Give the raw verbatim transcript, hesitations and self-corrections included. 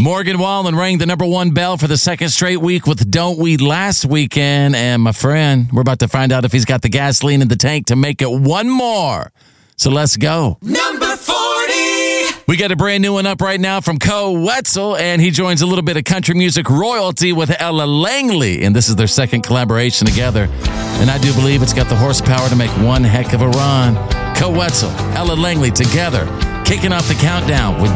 Morgan Wallen rang the number one bell for the second straight week with Don't We last weekend. And my friend, we're about to find out if he's got the gasoline in the tank to make it one more. So let's go. Number forty. We got a brand new one up right now from Co Wetzel, and he joins a little bit of country music royalty with Ella Langley. And this is their second collaboration together. And I do believe it's got the horsepower to make one heck of a run. Co Wetzel, Ella Langley together, kicking off the countdown with